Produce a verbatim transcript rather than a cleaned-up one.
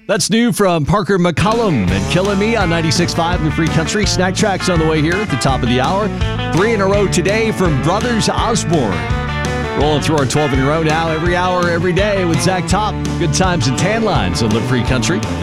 That's new from Parker McCollum and Killing Me on ninety-six point five in the Free Country. Snack Tracks on the way here at the top of the hour. Three in a row today from Brothers Osborne. Rolling through our twelve in a row now, every hour, every day with Zach Top. Good times and tan lines on the Free Country.